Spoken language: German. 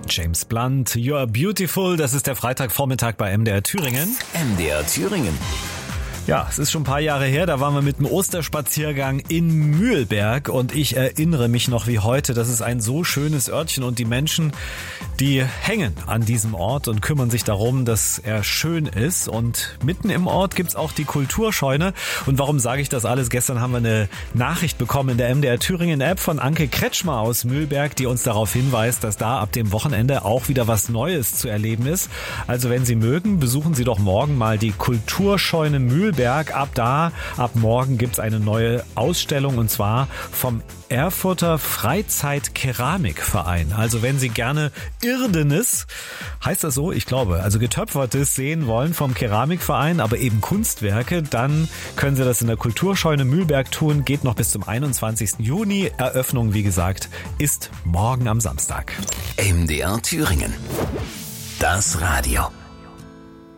James Blunt, You're Beautiful. Das ist der Freitagvormittag bei MDR Thüringen. MDR Thüringen. Ja, es ist schon ein paar Jahre her, da waren wir mit dem Osterspaziergang in Mühlberg und ich erinnere mich noch wie heute, das ist ein so schönes Örtchen und die Menschen, die hängen an diesem Ort und kümmern sich darum, dass er schön ist, und mitten im Ort gibt's auch die Kulturscheune. Und warum sage ich das alles? Gestern haben wir eine Nachricht bekommen in der MDR Thüringen App von Anke Kretschmer aus Mühlberg, die uns darauf hinweist, dass da ab dem Wochenende auch wieder was Neues zu erleben ist. Also wenn Sie mögen, besuchen Sie doch morgen mal die Kulturscheune Mühlberg. Ab morgen gibt's eine neue Ausstellung, und zwar vom Erfurter Freizeit-Keramikverein. Also wenn Sie gerne Irdenes, heißt das so? Ich glaube, also Getöpfertes sehen wollen vom Keramikverein, aber eben Kunstwerke, dann können Sie das in der Kulturscheune Mühlberg tun. Geht noch bis zum 21. Juni. Eröffnung, wie gesagt, ist morgen am Samstag. MDR Thüringen. Das Radio.